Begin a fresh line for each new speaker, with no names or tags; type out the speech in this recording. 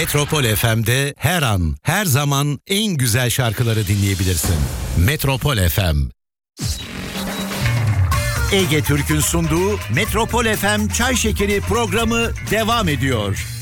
Metropol FM'de her an, her zaman en güzel şarkıları dinleyebilirsin. Metropol FM. Ege Türk'ün sunduğu Metropol FM Çay Şekeri programı devam ediyor.